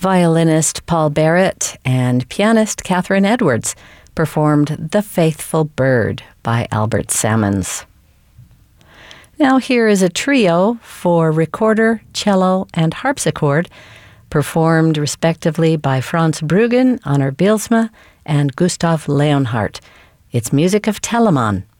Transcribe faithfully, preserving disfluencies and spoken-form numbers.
Violinist Paul Barrett and pianist Catherine Edwards performed The Faithful Bird by Albert Salmons. Now here is a trio for recorder, cello, and harpsichord, performed respectively by Franz Bruggen on her Bilsma and Gustav Leonhardt. It's music of Telemann,